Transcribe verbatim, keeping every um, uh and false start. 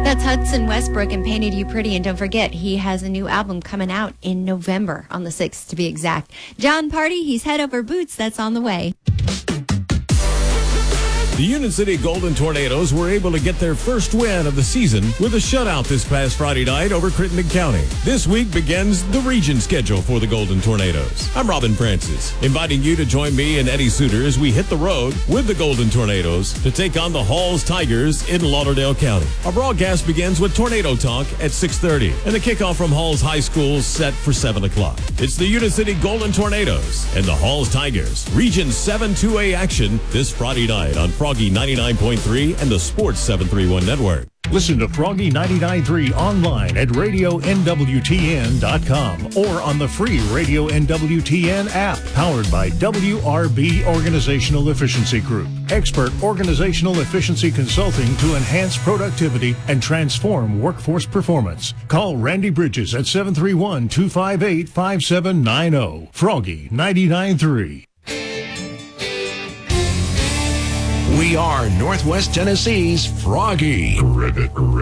That's Hudson Westbrook and Painted You Pretty. And don't forget, he has a new album coming out in November, on the sixth to be exact. John Party, he's Head Over Boots. That's on the way. The Union City Golden Tornadoes were able to get their first win of the season with a shutout this past Friday night over Crittenden County. This week begins the region schedule for the Golden Tornadoes. I'm Robin Francis, inviting you to join me and Eddie Suter as we hit the road with the Golden Tornadoes to take on the Halls Tigers in Lauderdale County. Our broadcast begins with Tornado Talk at six thirty, and the kickoff from Halls High School is set for seven o'clock. It's the Union City Golden Tornadoes and the Halls Tigers. Region seven two A action this Friday night on Froggy ninety-nine point three and the Sports seven thirty-one Network. Listen to Froggy ninety-nine point three online at radio N W T N dot com or on the free Radio N W T N app, powered by W R B Organizational Efficiency Group. Expert organizational efficiency consulting to enhance productivity and transform workforce performance. Call Randy Bridges at seven three one, two five eight, five seven nine zero. Froggy ninety-nine point three. We are Northwest Tennessee's Froggy.